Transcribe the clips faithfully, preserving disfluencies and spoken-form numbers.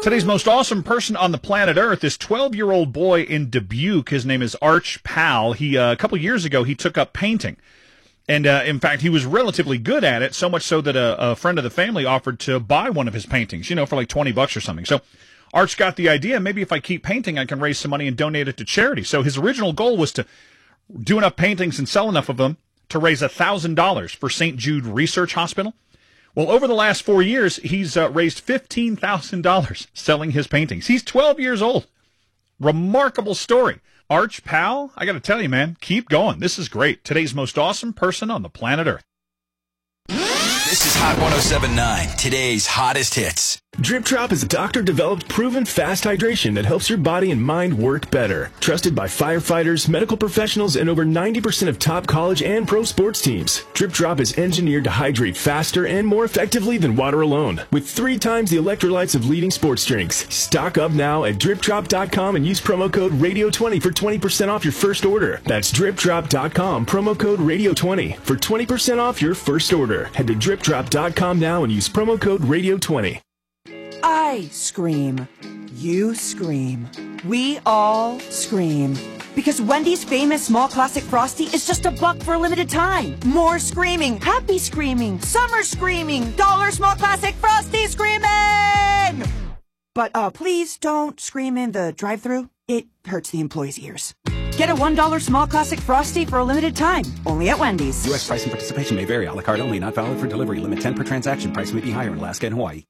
Today's most awesome person on the planet Earth is twelve-year-old boy in Dubuque. His name is Arch Powell. He, uh, a couple years ago, he took up painting. And, uh, in fact, he was relatively good at it, so much so that a, a friend of the family offered to buy one of his paintings, you know, for like twenty bucks or something. So Arch got the idea, maybe if I keep painting, I can raise some money and donate it to charity. So his original goal was to do enough paintings and sell enough of them to raise one thousand dollars for Saint Jude Research Hospital. Well, over the last four years, he's uh, raised fifteen thousand dollars selling his paintings. He's twelve years old. Remarkable story. Arch Powell, I got to tell you, man, keep going. This is great. Today's most awesome person on the planet Earth. This is Hot one oh seven point nine, today's hottest hits. Drip Drop is a doctor-developed, proven fast hydration that helps your body and mind work better. Trusted by firefighters, medical professionals, and over ninety percent of top college and pro sports teams. Drip Drop is engineered to hydrate faster and more effectively than water alone, with three times the electrolytes of leading sports drinks. Stock up now at drip drop dot com and use promo code radio twenty for twenty percent off your first order. That's drip drop dot com, promo code radio twenty for twenty percent off your first order. Head to drip drop dot com now and use promo code radio twenty. I scream. You scream. We all scream. Because Wendy's famous small classic Frosty is just a buck for a limited time. More screaming, happy screaming, summer screaming, dollar small classic Frosty screaming! But uh, please don't scream in the drive-thru. It hurts the employees' ears. Get a one dollar small classic Frosty for a limited time. Only at Wendy's. U S price and participation may vary. A la carte only. Not valid for delivery. Limit ten per transaction. Price may be higher in Alaska and Hawaii.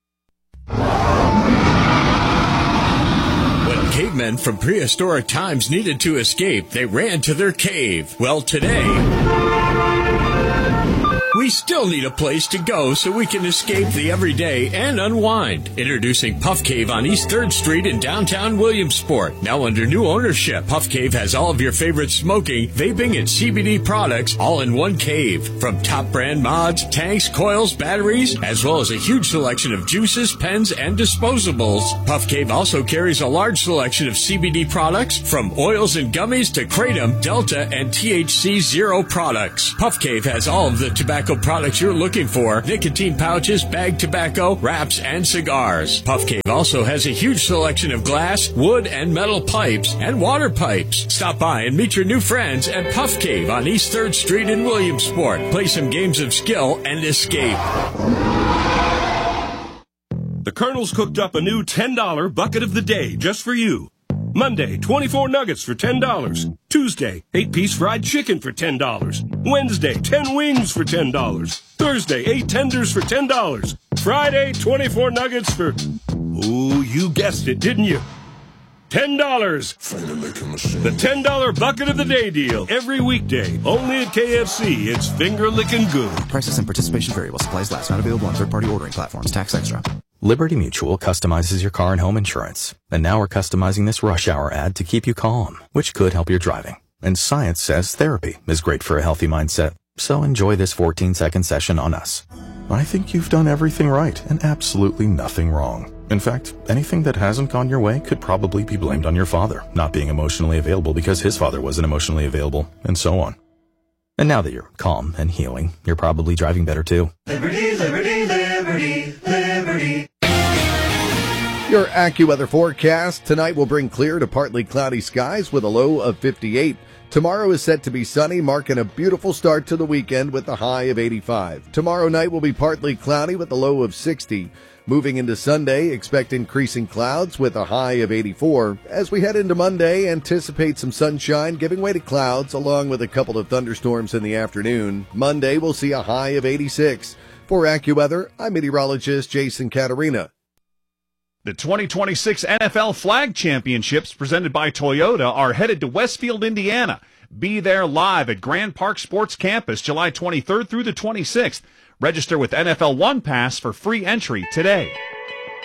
When cavemen from prehistoric times needed to escape, they ran to their cave. Well, today, we still need a place to go so we can escape the everyday and unwind. Introducing Puff Cave on East third Street in downtown Williamsport. Now under new ownership, Puff Cave has all of your favorite smoking, vaping, and C B D products all in one cave. From top brand mods, tanks, coils, batteries, as well as a huge selection of juices, pens, and disposables. Puff Cave also carries a large selection of C B D products, from oils and gummies to Kratom, Delta, and T H C Zero products. Puff Cave has all of the tobacco products you're looking for: nicotine pouches, bagged tobacco, wraps, and cigars. Puff Cave also has a huge selection of glass, wood, and metal pipes and water pipes. Stop by and meet your new friends at Puff Cave on East third Street in Williamsport. Play some games of skill and escape. The Colonel's cooked up a new ten dollar bucket of the day just for you. Monday, twenty-four nuggets for ten dollars. Tuesday, eight piece fried chicken for ten dollars. Wednesday, ten wings for ten dollars. Thursday, eight tenders for ten dollars. Friday, twenty-four nuggets for... Ooh, you guessed it, didn't you? ten dollars. The ten dollar bucket of the day deal. Every weekday. Only at K F C. It's finger-licking good. Prices and participation vary while supplies last. Not available on third-party ordering platforms. Tax extra. Liberty Mutual customizes your car and home insurance. And now we're customizing this rush hour ad to keep you calm, which could help your driving. And science says therapy is great for a healthy mindset. So enjoy this fourteen second session on us. I think you've done everything right and absolutely nothing wrong. In fact, anything that hasn't gone your way could probably be blamed on your father not being emotionally available because his father wasn't emotionally available, and so on. And now that you're calm and healing, you're probably driving better too. Liberty, liberty, liberty, liberty. Your AccuWeather forecast tonight will bring clear to partly cloudy skies with a low of fifty-eight. Tomorrow is set to be sunny, marking a beautiful start to the weekend with a high of eighty-five. Tomorrow night will be partly cloudy with a low of sixty. Moving into Sunday, expect increasing clouds with a high of eighty-four. As we head into Monday, anticipate some sunshine giving way to clouds along with a couple of thunderstorms in the afternoon. Monday will see a high of eighty-six. For AccuWeather, I'm meteorologist Jason Caterina. The twenty twenty-six N F L Flag Championships presented by Toyota are headed to Westfield, Indiana. Be there live at Grand Park Sports Campus July twenty-third through the twenty-sixth. Register with N F L One Pass for free entry today.